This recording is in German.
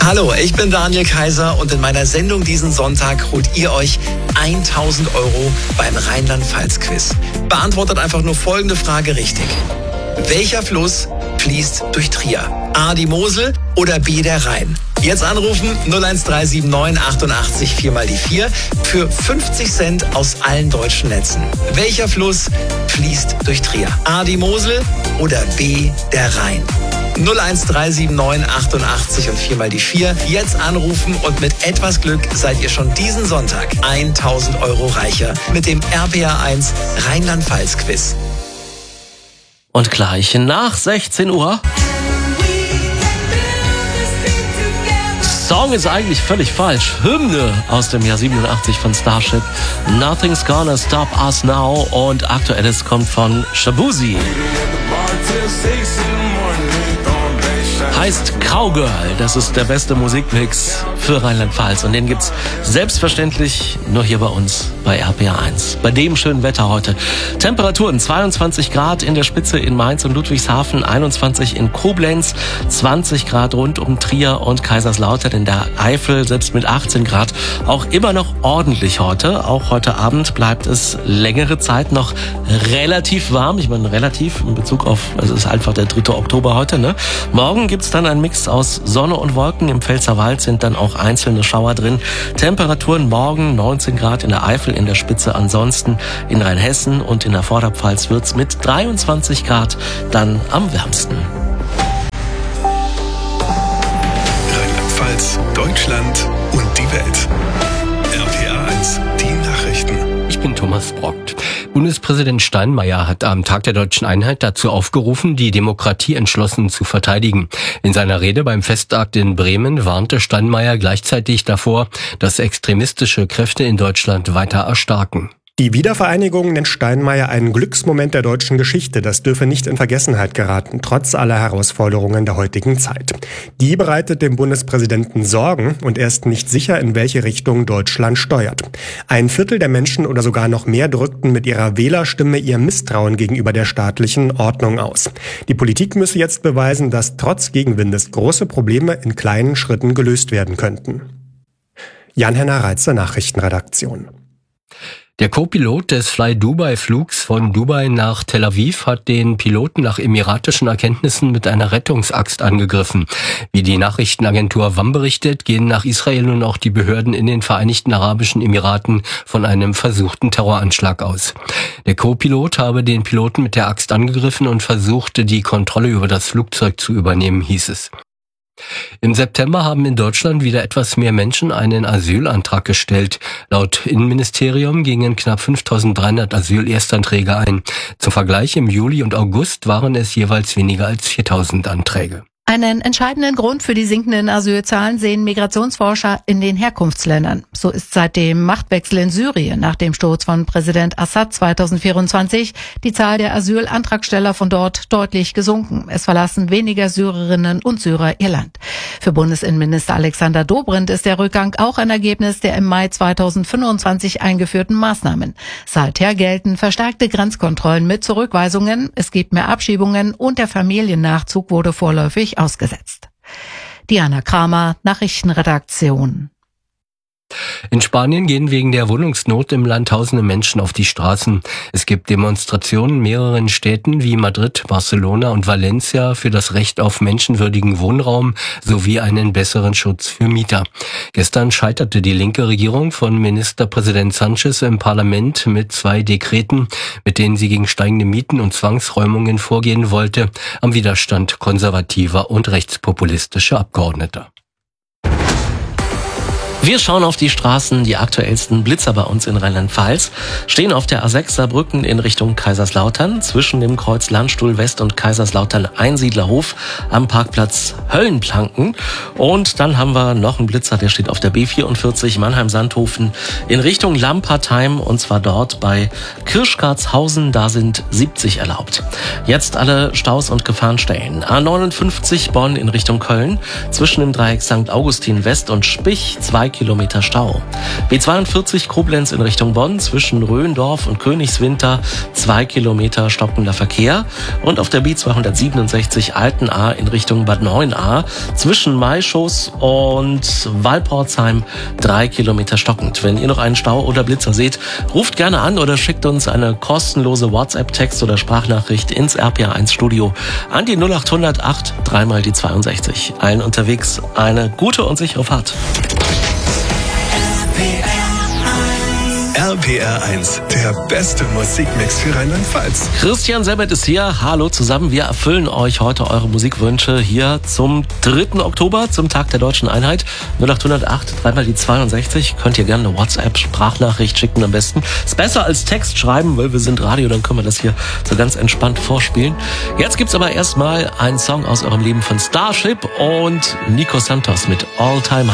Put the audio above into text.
Hallo, ich bin Daniel Kaiser und in meiner Sendung diesen Sonntag holt ihr euch 1.000 € beim Rheinland-Pfalz-Quiz. Beantwortet einfach nur folgende Frage richtig. Welcher Fluss fließt durch Trier? A, die Mosel oder B, der Rhein? Jetzt anrufen 01379 88 4 mal die 4 für 50 Cent aus allen deutschen Netzen. Welcher Fluss fließt durch Trier? A, die Mosel oder B, der Rhein? 01379 88 und 4 mal die 4. Jetzt anrufen und mit etwas Glück seid ihr schon diesen Sonntag 1.000 € reicher mit dem RPA1 Rheinland-Pfalz-Quiz. Und gleich nach 16 Uhr. Song ist eigentlich völlig falsch. Hymne aus dem Jahr 87 von Starship. Nothing's Gonna Stop Us Now. Und aktuelles kommt von Shabuzi. Heißt Cowgirl. Das ist der beste Musikmix für Rheinland-Pfalz. Und den gibt's selbstverständlich nur hier bei uns bei RPA1. Bei dem schönen Wetter heute. Temperaturen 22 Grad in der Spitze in Mainz und Ludwigshafen, 21 in Koblenz, 20 Grad rund um Trier und Kaiserslautern in der Eifel, selbst mit 18 Grad. Auch immer noch ordentlich heute. Auch heute Abend bleibt es längere Zeit noch relativ warm. Ich meine relativ in Bezug auf, es ist einfach der 3. Oktober heute, ne? Morgen gibt's dann ein Mix aus Sonne und Wolken. Im Pfälzerwald sind dann auch einzelne Schauer drin. Temperaturen morgen 19 Grad in der Eifel, in der Spitze ansonsten in Rheinhessen und in der Vorderpfalz wird's mit 23 Grad dann am wärmsten. Rheinland-Pfalz, Deutschland und die Welt. RPA1, die Nachrichten. Ich bin Thomas Brockt. Bundespräsident Steinmeier hat am Tag der Deutschen Einheit dazu aufgerufen, die Demokratie entschlossen zu verteidigen. In seiner Rede beim Festakt in Bremen warnte Steinmeier gleichzeitig davor, dass extremistische Kräfte in Deutschland weiter erstarken. Die Wiedervereinigung nennt Steinmeier einen Glücksmoment der deutschen Geschichte. Das dürfe nicht in Vergessenheit geraten, trotz aller Herausforderungen der heutigen Zeit. Die bereitet dem Bundespräsidenten Sorgen und er ist nicht sicher, in welche Richtung Deutschland steuert. 1/4 der Menschen oder sogar noch mehr drückten mit ihrer Wählerstimme ihr Misstrauen gegenüber der staatlichen Ordnung aus. Die Politik müsse jetzt beweisen, dass trotz Gegenwindes große Probleme in kleinen Schritten gelöst werden könnten. Jan-Henner Reitzer, Nachrichtenredaktion. Der Co-Pilot des Fly-Dubai-Flugs von Dubai nach Tel Aviv hat den Piloten nach emiratischen Erkenntnissen mit einer Rettungsaxt angegriffen. Wie die Nachrichtenagentur WAM berichtet, gehen nach Israel nun auch die Behörden in den Vereinigten Arabischen Emiraten von einem versuchten Terroranschlag aus. Der Co-Pilot habe den Piloten mit der Axt angegriffen und versuchte, die Kontrolle über das Flugzeug zu übernehmen, hieß es. Im September haben in Deutschland wieder etwas mehr Menschen einen Asylantrag gestellt. Laut Innenministerium gingen knapp 5.300 Asylerstanträge ein. Zum Vergleich, im Juli und August waren es jeweils weniger als 4.000 Anträge. Einen entscheidenden Grund für die sinkenden Asylzahlen sehen Migrationsforscher in den Herkunftsländern. So ist seit dem Machtwechsel in Syrien nach dem Sturz von Präsident Assad 2024 die Zahl der Asylantragsteller von dort deutlich gesunken. Es verlassen weniger Syrerinnen und Syrer ihr Land. Für Bundesinnenminister Alexander Dobrindt ist der Rückgang auch ein Ergebnis der im Mai 2025 eingeführten Maßnahmen. Seither gelten verstärkte Grenzkontrollen mit Zurückweisungen, es gibt mehr Abschiebungen und der Familiennachzug wurde vorläufig ausgesetzt. Diana Kramer, Nachrichtenredaktion. In Spanien gehen wegen der Wohnungsnot im Land tausende Menschen auf die Straßen. Es gibt Demonstrationen in mehreren Städten wie Madrid, Barcelona und Valencia für das Recht auf menschenwürdigen Wohnraum sowie einen besseren Schutz für Mieter. Gestern scheiterte die linke Regierung von Ministerpräsident Sánchez im Parlament mit 2 Dekreten, mit denen sie gegen steigende Mieten und Zwangsräumungen vorgehen wollte, am Widerstand konservativer und rechtspopulistischer Abgeordneter. Wir schauen auf die Straßen, die aktuellsten Blitzer bei uns in Rheinland-Pfalz stehen auf der A6 Saarbrücken in Richtung Kaiserslautern zwischen dem Kreuz Landstuhl West und Kaiserslautern Einsiedlerhof am Parkplatz Höllenplanken. Und dann haben wir noch einen Blitzer, der steht auf der B44 Mannheim-Sandhofen in Richtung Lampertheim und zwar dort bei Kirschgartshausen, da sind 70 erlaubt. Jetzt alle Staus und Gefahrenstellen. A59 Bonn in Richtung Köln zwischen dem Dreieck St. Augustin West und Spich 2 Kilometer Stau. B42 Koblenz in Richtung Bonn zwischen Röndorf und Königswinter 2 Kilometer stockender Verkehr. Und auf der B267 Altenahr in Richtung Bad Neuenahr zwischen Maischoß und Walporzheim 3 Kilometer stockend. Wenn ihr noch einen Stau oder Blitzer seht, ruft gerne an oder schickt uns eine kostenlose WhatsApp-Text- oder Sprachnachricht ins RPA1 Studio an die 0800 8 3 mal die 62. Allen unterwegs eine gute und sichere Fahrt. RPR1, der beste Musikmix für Rheinland-Pfalz. Christian Sebert ist hier. Hallo zusammen. Wir erfüllen euch heute eure Musikwünsche hier zum 3. Oktober, zum Tag der Deutschen Einheit. 0808 3 mal die 62. Könnt ihr gerne eine WhatsApp-Sprachnachricht schicken am besten. Ist besser als Text schreiben, weil wir sind Radio, dann können wir das hier so ganz entspannt vorspielen. Jetzt gibt's aber erstmal einen Song aus eurem Leben von Starship und Nico Santos mit All Time High.